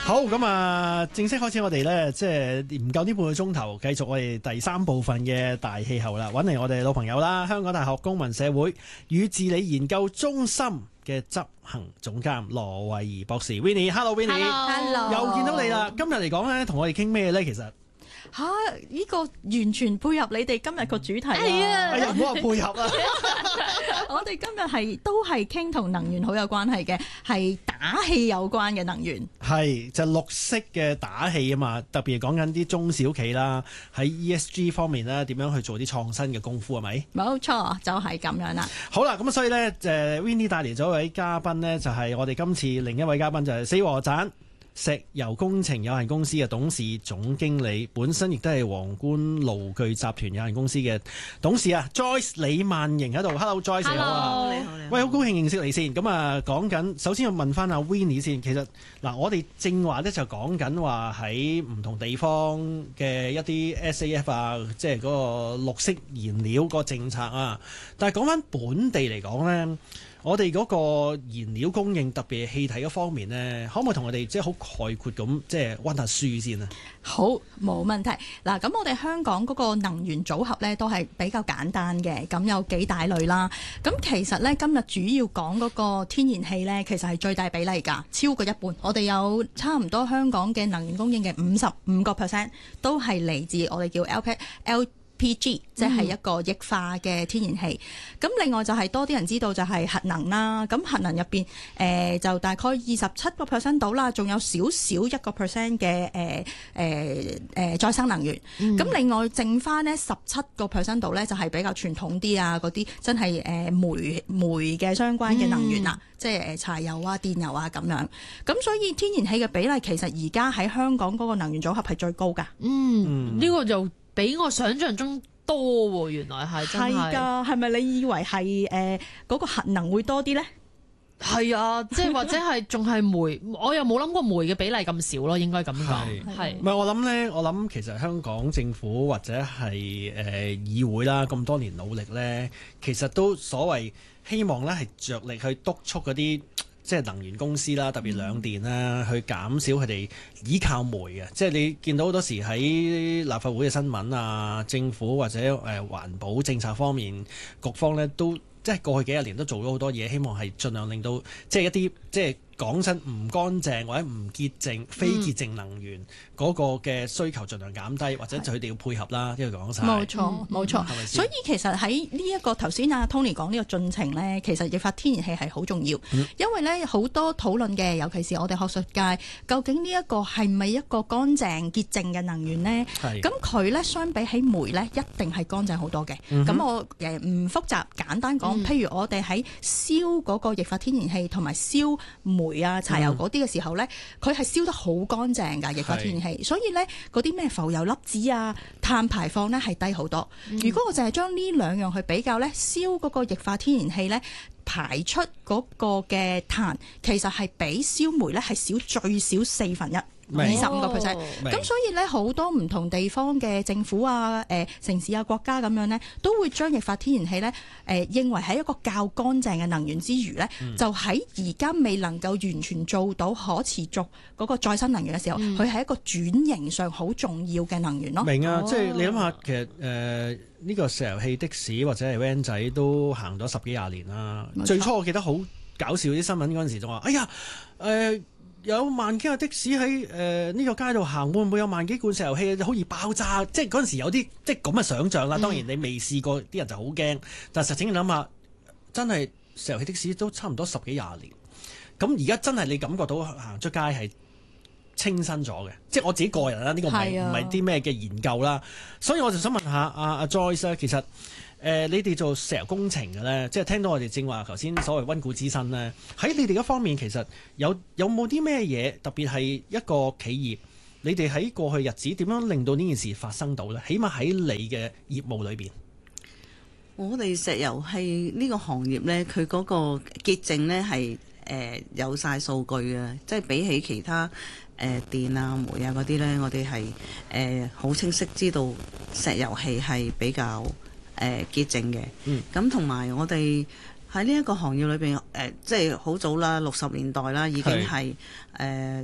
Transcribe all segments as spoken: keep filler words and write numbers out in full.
好，咁啊，正式開始我哋咧，即係唔夠呢半個鐘頭，繼續我哋第三部分嘅大氣候啦。揾嚟我哋老朋友啦，香港大學公民社會與治理研究中心嘅執行總監羅慧儀博士 Winnie。Hello Winnie，Hello， 又見到你啦。今日嚟講咧，同我哋傾咩咧？其實吓，呢個完全配合你哋今日個主題。 係啊，哎呀，唔好話配合啦。 我哋今日係都係傾同能源好有關係嘅，係打氣有關嘅能源。 係就係綠色嘅打氣啊嘛，特別係講緊啲中小企啦，喺 E S G 方面咧，點樣去做啲創新嘅功夫係咪？ 冇錯，就係咁樣啦。 好啦，咁所以咧，誒 Winnie 帶嚟咗一位嘉賓咧，就係我哋今次另一位嘉賓就係死和盞石油工程有限公司嘅董事總經理，本身亦都係皇冠爐具集團有限公司嘅董事啊 Joyce 李萬瑩喺度。Hello Joyce， 你好啊。 你好，你好。 喂，好高興認識你先。咁啊，講緊首先要問翻阿 Winnie 先。其實嗱，我哋正話咧就講緊話喺唔同地方嘅一啲 S A F 啊，即係嗰個綠色燃料個政策啊。但係講翻本地嚟講咧，我哋嗰個燃料供應，特別係氣體嗰方面呢，可唔可以同我哋即係好概括咁，即係溫下書先啊？ 好，冇問題。嗱，咁我哋香港嗰個能源組合呢，都係比較簡單嘅，咁有幾大類啦。咁其實呢，今日主要講嗰個天然氣呢，其實係最大比例㗎，超過一半。我哋有差唔多香港嘅能源供應嘅五十五個 percent 都係嚟自我哋叫 L P L P G， 即係一個液化嘅天然氣。咁、嗯、另外就係多啲人知道就係核能啦。咁核能入邊誒就大概二十七個 percent 到啦，仲有少少一個 percent 嘅誒誒誒再生能源。咁、嗯、另外剩翻呢十七個 percent 度咧，就係比較傳統啲啊，嗰啲真係誒煤煤嘅相關嘅能源啦，嗯、即係誒柴油啊、電油啊咁樣。咁所以天然氣嘅比例其實而家喺香港嗰個能源組合係最高㗎。 嗯，呢、嗯、個就比我想象中多喎，原來係真係。 係㗎，係咪你以為係誒嗰個核能會多啲咧？ 係啊，即係或者係仲係煤，我又冇諗過煤嘅比例咁少咯，應該咁講。係， 唔係我諗咧？我諗其實香港政府或者係誒、呃、議會啦，咁多年努力咧，其實都所謂希望咧係着力去督促嗰啲即係能源公司啦，特別兩電啦，去減少佢哋依靠煤嘅。即係你見到好多時喺立法會嘅新聞啊，政府或者誒、呃、環保政策方面，各方咧都即係過去幾十年都做咗好多嘢，希望係盡量令到即係一啲即係講真唔乾淨或者唔潔淨、非潔淨能源嗰個嘅需求盡量減低，或者佢哋要配合啦，因為講晒。 冇錯，冇錯。 係咪先？ 所以其實喺呢一個頭先阿 Tony 講呢個進程咧，其實液化天然氣係好重要，嗯、因為咧好多討論嘅，尤其是我哋學術界，究竟呢一個係咪一個乾淨潔淨嘅能源咧？咁佢咧相比起煤咧，一定係乾淨好多嘅。咁、嗯、哼我誒唔複雜，簡單講，嗯、譬如我哋喺燒嗰個液化天然氣同埋燒煤啊、柴油嗰啲嘅時候咧，佢係燒得好乾淨㗎，液化天然氣。所以咧，嗰啲咩浮油粒子啊、碳排放咧係低好多。嗯、如果我淨係將呢兩樣去比較咧，燒嗰個液化天然氣咧，排出嗰個嘅碳，其實係比燒煤咧係少最少四分一。二十五個 percent， 咁所以咧好多唔同地方嘅政府啊、誒、呃、城市啊、國家咁樣咧，都會將液化天然氣咧誒、呃、認為係一個較乾淨嘅能源之餘咧，嗯、就喺而家未能夠完全做到可持續嗰個再生能源嘅時候，佢係、嗯、一個轉型上好重要嘅能源咯。明啊， 哦、即係你諗下，其實誒呢、呃這個石油氣的士或者係 van 仔都行咗十幾廿年啦。錯最初我記得好搞笑啲新聞嗰陣時就話：哎呀，誒、呃。有萬幾架的士喺誒呢個街度行，會唔會有萬幾罐石油氣好易爆炸？即係嗰陣時有啲即係咁嘅想像啦。當然你未試過，啲人就好驚。但係實情你諗下，真係石油氣的士都差唔多十幾廿年。咁而家真係你感覺到行出街係清新咗嘅，即係我自己個人啦。呢、呢個唔係唔係啲咩嘅研究啦。所以我就想問下阿阿 Joyce 咧，其實。誒、呃，你哋做石油工程嘅咧，即係聽到我哋正話頭先所謂溫故知新咧，喺你哋嗰方面其實有有冇啲咩嘢特別係一個企業，你哋喺過去日子點樣令到呢件事發生到咧？起碼喺你嘅業務裏邊， 我哋石油係呢個行業咧，佢嗰個潔淨咧係誒有晒數據嘅，即係比起其他誒、呃、電啊、煤啊嗰啲咧，我哋係誒好清晰知道石油氣係比較誒潔淨嘅。咁同埋我哋喺呢一個行業裏邊誒，即係好早啦，六十年代啦，已經係誒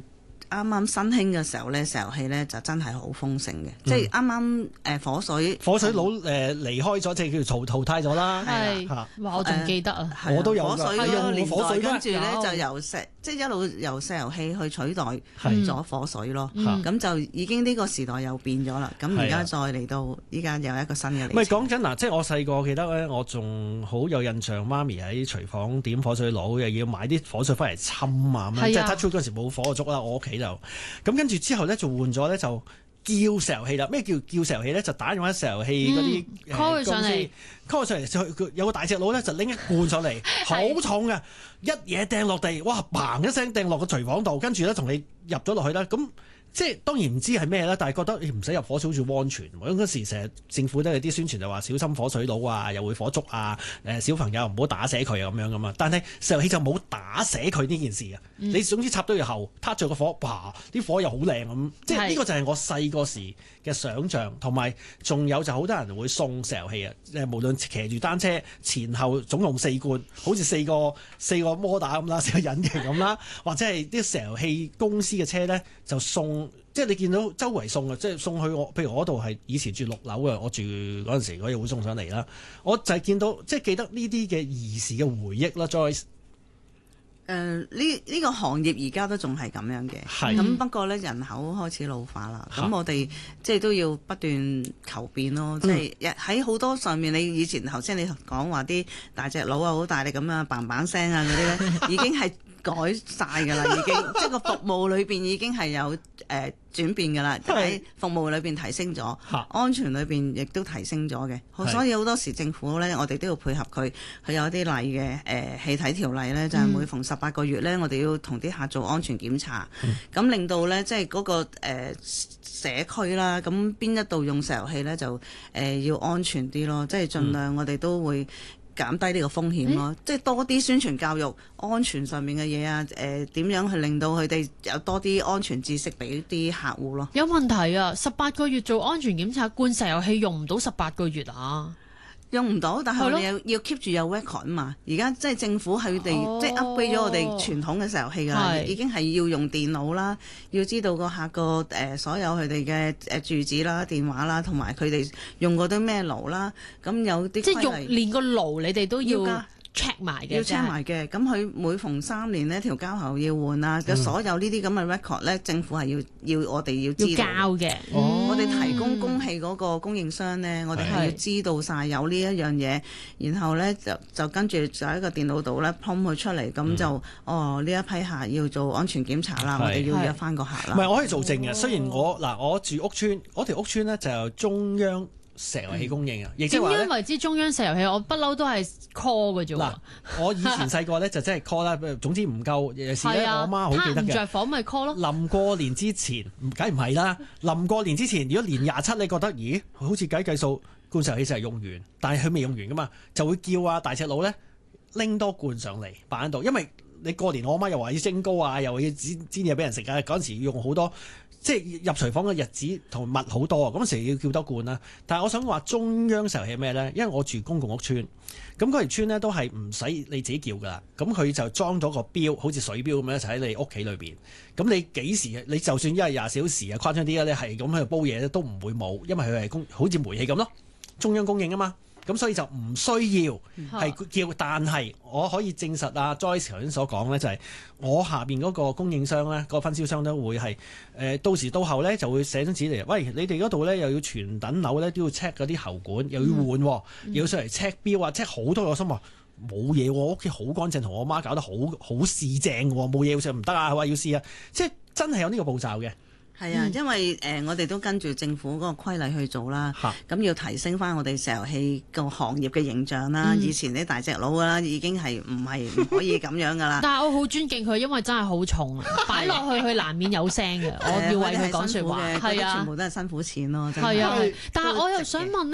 啱啱新興嘅時候咧，石油氣咧就真係好豐盛嘅，即係啱啱誒火水火水佬誒離開咗，即係叫做淘汰咗啦。 係， 嚇哇！我仲記得啊， 係我都有火水㗎嗰個年代， 火水跟住咧有就由石即係一路由石油氣去取代係咗火水咯。 嗯咁就已經呢個時代又變咗啦。咁而家再嚟到依家有一個新嘅唔係里程。 講緊嗱，即係我細個記得咧，我仲好有印象，媽咪喺廚房點火水爐，又要買啲火水翻嚟侵啊咁樣， 係啊即係 touch wood 嗰陣時冇火燭啦，我屋企就咁跟住之後咧就換咗咧就叫石油氣啦。咩叫叫石油氣咧？就打電話石油氣嗰啲嗯 call 佢上嚟 ，call 佢上嚟就佢有個大隻佬咧就拎一罐上嚟，好重嘅，一嘢掟落地，哇嘭一聲掟落個廚房度，跟住咧同你入咗落去啦，咁。即係當然唔知係咩啦，但係覺得你唔使入火水好似安全。嗰陣時成日政府都有啲宣傳就話小心火水佬啊，又會火燭啊，誒小朋友唔好打死佢啊咁樣噶嘛。但係石油氣就冇打死佢呢件事嘅。嗯、你總之插到條喉，撻着個火，哇！啲火又好靚咁。即係呢個就係我細個時嘅想像，同埋仲有就好多人會送石油氣啊。誒無論騎住單車前後總共四罐，好似四個四個摩打咁啦，四個引擎咁啦，或者係啲石油氣公司嘅車咧就送。即係你見到周圍送啊，即係送去我，譬如我嗰度係以前住六樓嘅，我住嗰陣時我亦會送上嚟啦。我就係見到，即係記得呢啲嘅兒時嘅回憶啦。Joyce， 誒呢呢個行業而家都仲係咁樣嘅， 係咁不過咧人口開始老化啦，咁嚇我哋即係都要不斷求變咯，即係喺好多上面，你以前頭先你講話啲大隻佬啊，好大力咁啊嘭嘭聲啊嗰啲咧，已經係改晒㗎啦，已經即係個服務裏邊已經係有誒、呃、轉變㗎啦，喺服務裏邊提升咗，安全裏邊亦都提升咗嘅，所以好多時政府咧，我哋都要配合佢，佢有一啲例嘅誒、呃、氣體條例咧，就係、是、每逢十八個月咧，我哋要同啲客做安全檢查，咁、嗯、令到咧即係嗰個、呃、社區啦，咁邊一度用石油氣咧就誒、呃、要安全啲咯，即係盡量我哋都會。減低呢個風險咯，即係多啲宣傳教育安全上面嘅嘢啊，誒、呃、點樣去令到佢哋有多啲安全知識俾啲客戶咯。 有問題啊！十八個月做安全檢查，罐石油氣用唔到十八個月啊！ 用唔到，但係我哋要要 keep 住有 record 啊嘛。而家即係政府係佢哋即係 upgrade 咗我哋傳統嘅石油氣㗎啦，已經係要用電腦啦，要知道個客個誒所有佢哋嘅誒住址啦、電話啦，同埋佢哋用過啲咩爐啦。咁有啲即係用連個爐你哋都要 check 埋嘅， 要 check 埋嘅。咁佢每逢三年呢條膠喉要換啊，嘅、嗯、所有呢啲咁嘅 record 咧，政府係要要我哋要知道要交嘅。 哦我哋提供供氣嗰個供應商咧，我哋係要知道晒有呢一樣嘢，然後咧就就跟住就喺個電腦度咧 prompt 佢出嚟，咁、嗯、就哦呢一批客要做安全檢查啦，我哋要約翻個客啦。 唔係我可以做證嘅，雖然我嗱我住屋邨，我條屋邨咧就由中央石油氣供應啊，亦即係話咧，點樣為之中央石油氣？我不嬲都係 call 嘅啫。嗱， 我以前細個咧就真係 call 啦，總之唔夠有時咧，我阿媽好記得嘅。 着火咪 call 咯。 臨過年之前，梗唔係啦。臨過年之前，如果年廿七你覺得，咦，好似計計數罐石油氣就係用完，但係佢未用完噶嘛，就會叫啊大隻佬咧拎多罐上嚟擺喺度，因為你過年我阿媽又話要蒸糕啊，又話要煎煎嘢俾人食啊，嗰陣時要用好多。即係入廚房嘅日子同密好多啊！咁時要叫多罐啦。但係我想話中央石油氣係咩咧？因為我住公共屋邨，咁嗰條村咧都係唔使你自己叫噶啦。咁佢就裝咗個錶，好似水錶咁樣，就喺你屋企裏邊。咁你幾時？你就算一日廿小時啊，誇張啲咧，係咁喺度煲嘢咧，都唔會冇，因為佢係供好似煤氣咁咯，中央供應啊嘛。咁所以就唔需要係叫，但係我可以證實啊 Joyce 頭先所講咧，就係我下邊嗰個供應商咧，個分銷商都會係誒、呃、到時到後咧就會寫張紙嚟，喂，你哋嗰度咧又要全等樓咧都要 check 嗰啲喉管，又要換，嗯、又要上嚟 check 錶啊 check 好多。我心話冇嘢喎，我屋企好乾淨，同我媽搞得好好市正喎，冇嘢要試唔得啊，佢話要試啊，即係真係有呢個步驟嘅。 係啊，因為誒、呃、我哋都跟住政府嗰個規例去做啦，咁要提升翻我哋石油氣個行業嘅形象啦。嗯、以前啲大隻佬啦，已經係唔係唔可以咁樣噶啦。 但係我好尊敬佢，因為真係好重，擺落去佢難免有聲嘅。我要為佢講説話，係啊， 全部都係辛苦錢咯。真係。 係啊，但係我又想問。